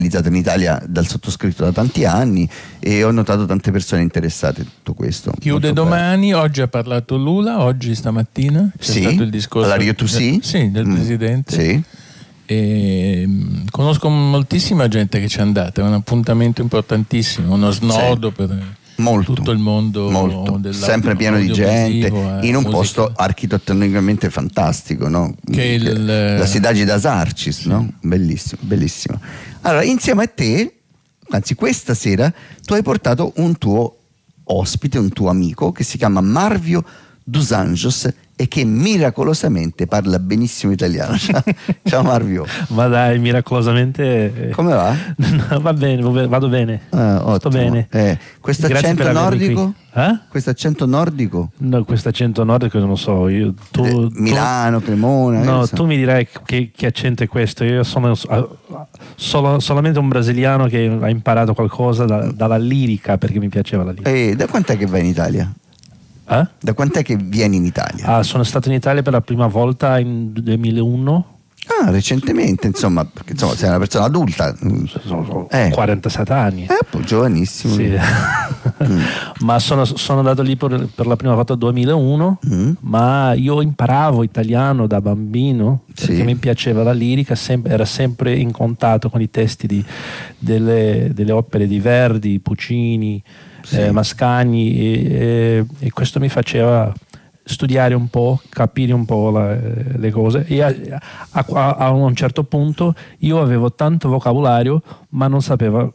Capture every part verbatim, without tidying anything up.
in Italia dal sottoscritto da tanti anni, e ho notato tante persone interessate in tutto questo. Chiude Molto domani, bello. oggi ha parlato Lula, oggi stamattina c'è Sì, stato il discorso alla Rio to See? del, sì, del Mm, presidente. sì. E, mh, conosco moltissima gente che ci è andata, è un appuntamento importantissimo, uno snodo Sì. per Molto, tutto il mondo, molto. Sempre pieno di gente, in un posto architettonicamente fantastico, no? Che il, la Sidagi das Arcis, sì. No? Bellissimo, bellissimo. Allora, insieme a te, anzi questa sera, tu hai portato un tuo ospite, un tuo amico che si chiama Marvio dos Anjos e che miracolosamente parla benissimo italiano. Ciao Marvio. Ma dai, miracolosamente. Come va? Va bene, vado bene. Ah, Sto bene. Eh, questo Grazie accento per avermi nordico? qui. Eh? Questo accento nordico? No, questo accento nordico non lo so. Io, tu, eh, tu, Milano, Cremona. No, so. tu mi direi che, che accento è questo. Io sono solo, solamente un brasiliano che ha imparato qualcosa da, dalla lirica, perché mi piaceva la lirica. E da quant'è che vai in Italia? Eh? Da quant'è che vieni in Italia? Ah, sono stato in Italia per la prima volta in duemilauno. Ah, recentemente, insomma, perché insomma sei una persona adulta. Sono eh. quarantasette anni. Eh, poi giovanissimo. Sì. mm. Ma sono, sono andato lì per, per la prima volta nel duemilauno, mm. ma io imparavo italiano da bambino, perché sì. mi piaceva la lirica, sempre, era sempre in contatto con i testi di, delle, delle opere di Verdi, Puccini, sì. eh, Mascagni, e, e, e questo mi faceva studiare un po', capire un po' la, le cose, e a, a, a un certo punto io avevo tanto vocabolario ma non sapevo.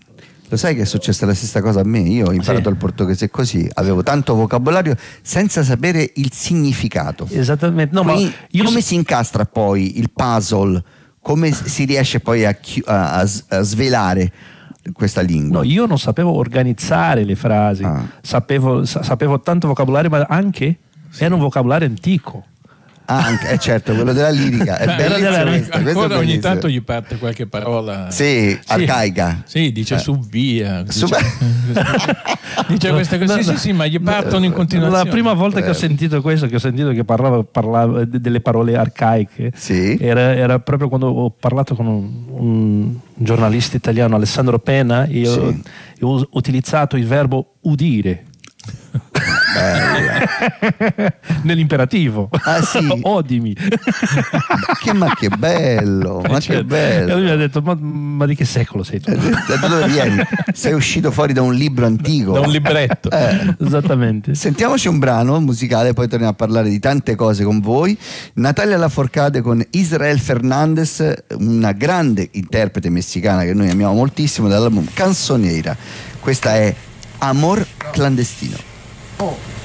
Lo sai che è successa la stessa cosa a me? Io ho imparato sì. il portoghese così, avevo tanto vocabolario senza sapere il significato. Esattamente. No, Quindi, ma io come so... si incastra poi il puzzle? Come si riesce poi a, a, a svelare questa lingua? No, io non sapevo organizzare le frasi, ah. sapevo, sapevo tanto vocabolario, ma anche sì. era un vocabolario antico. Ah, anche, eh certo, quello della lirica è bellissimo. Questo, ancora questo ogni tanto gli parte qualche parola sì, sì. arcaica. Sì, dice eh. su via. Dice, su... dice queste cose. Sì, sì, sì, ma gli partono in continuazione. La prima volta eh. che ho sentito questo, che ho sentito che parlava, parlava delle parole arcaiche, sì. era, era proprio quando ho parlato con un, un giornalista italiano, Alessandro Pena, e io, sì. io ho utilizzato il verbo udire. Nell'imperativo. Ah sì. Odimi. Che, ma che bello, ma cioè, che bello. E lui mi ha detto: ma, ma di che secolo sei tu? Da dove vieni? Sei uscito fuori da un libro antico, da un libretto. eh. Esattamente. Sentiamoci un brano musicale, poi torniamo a parlare di tante cose con voi. Natalia Lafourcade con Israel Fernandez, una grande interprete messicana che noi amiamo moltissimo, dall'album Canzoniera. Questa è Amor Clandestino. Oh.